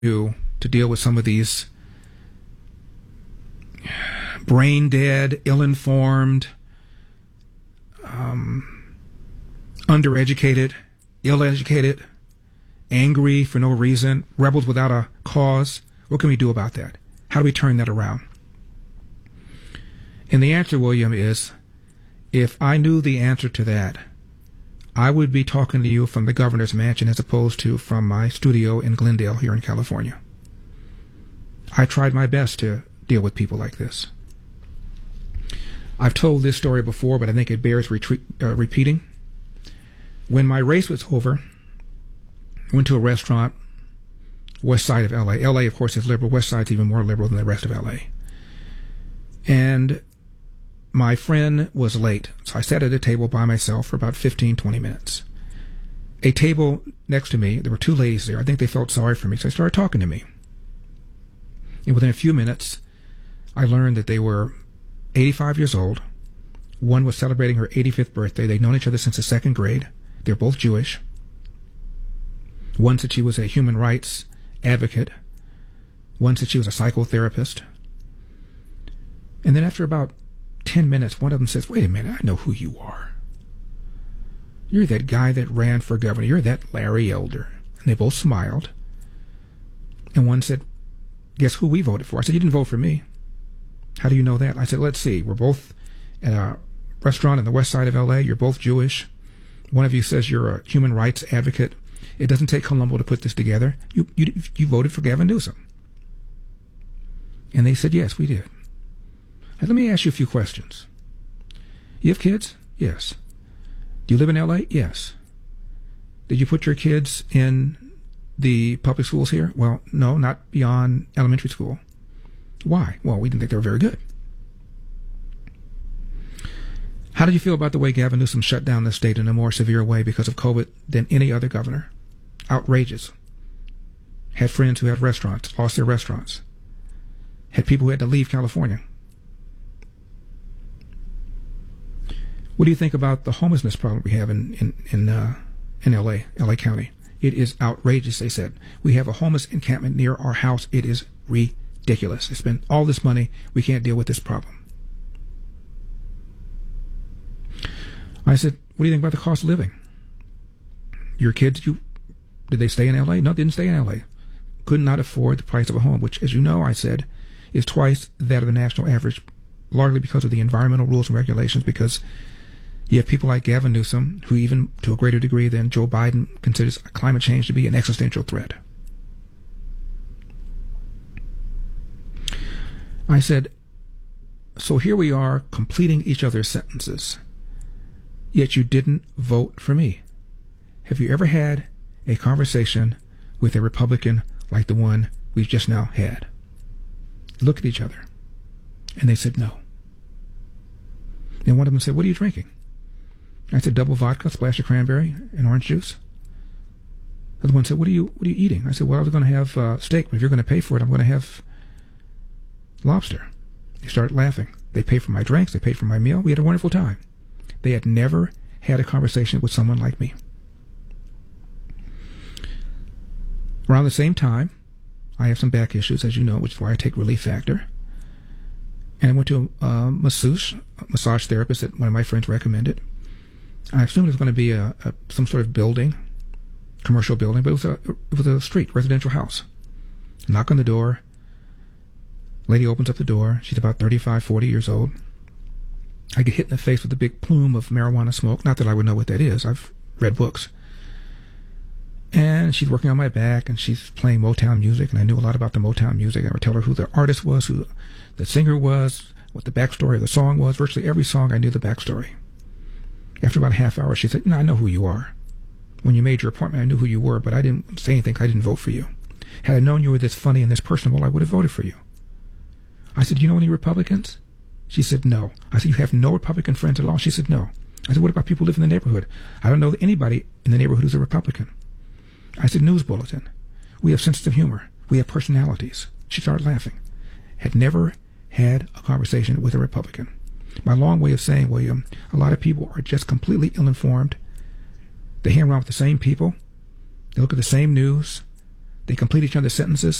do to deal with some of these brain dead, ill-informed, undereducated, ill-educated, angry for no reason, rebels without a cause? What can we do about that? How do we turn that around? And the answer, William, is if I knew the answer to that, I would be talking to you from the governor's mansion as opposed to from my studio in Glendale here in California. I tried my best to deal with people like this. I've told this story before, but I think it bears repeating. When my race was over, I went to a restaurant, west side of L.A. L.A., of course, is liberal. West side's even more liberal than the rest of L.A. And my friend was late, so I sat at a table by myself for about 15, 20 minutes. A table next to me, there were two ladies there. I think they felt sorry for me, so they started talking to me. And within a few minutes, I learned that they were 85 years old. One was celebrating her 85th birthday. They'd known each other since the second grade. They're both Jewish. One said she was a human rights advocate. One said she was a psychotherapist. And then after about 10 minutes, one of them says, "Wait a minute, I know who you are. You're that guy that ran for governor. You're that Larry Elder." And they both smiled. And one said, "Guess who we voted for?" I said, "You didn't vote for me." "How do you know that?" I said, "Let's see. We're both at a restaurant in the west side of L.A. You're both Jewish. One of you says you're a human rights advocate. It doesn't take Columbo to put this together. You voted for Gavin Newsom." And they said, "Yes, we did." Now, let me ask you a few questions. You have kids? Yes. Do you live in L.A.? Yes. Did you put your kids in the public schools here? Well, no, not beyond elementary school. Why? Well, we didn't think they were very good. How did you feel about the way Gavin Newsom shut down the state in a more severe way because of COVID than any other governor? Outrageous. Had friends who had restaurants, lost their restaurants. Had people who had to leave California. What do you think about the homelessness problem we have in LA County? It is outrageous, they said. We have a homeless encampment near our house. It is ridiculous. They spend all this money. We can't deal with this problem. I said, what do you think about the cost of living? Your kids, did they stay in L.A.? No, they didn't stay in L.A. Could not afford the price of a home, which, as you know, I said, is twice that of the national average, largely because of the environmental rules and regulations, because you have people like Gavin Newsom, who even to a greater degree than Joe Biden considers climate change to be an existential threat. I said, so here we are completing each other's sentences, yet you didn't vote for me. Have you ever had a conversation with a Republican like the one we've just now had? Look at each other. And they said no. And one of them said, what are you drinking? I said, double vodka, splash of cranberry, and orange juice. The other one said, what are you eating? I said, well, I was going to have steak, but if you're going to pay for it, I'm going to have lobster. They started laughing. They paid for my drinks. They paid for my meal. We had a wonderful time. They had never had a conversation with someone like me. Around the same time, I have some back issues, as you know, which is why I take Relief Factor. And I went to a massage therapist that one of my friends recommended. I assumed it was going to be some sort of building, commercial building, but it was a street, residential house. Knock on the door. Lady opens up the door. She's about 35, 40 years old. I get hit in the face with a big plume of marijuana smoke. Not that I would know what that is. I've read books. And she's working on my back, and she's playing Motown music, and I knew a lot about the Motown music. I would tell her who the artist was, who the singer was, what the backstory of the song was. Virtually every song, I knew the backstory. After about a half hour, she said, I know who you are. When you made your appointment, I knew who you were, but I didn't say anything. I didn't vote for you. Had I known you were this funny and this personable, I would have voted for you. I said, do you know any Republicans? She said, no. I said, you have no Republican friends at all? She said, no. I said, what about people who live in the neighborhood? I don't know anybody in the neighborhood who's a Republican. I said, news bulletin. We have senses of humor. We have personalities. She started laughing. Had never had a conversation with a Republican. My long way of saying, William, a lot of people are just completely ill-informed. They hang around with the same people. They look at the same news. They complete each other's sentences.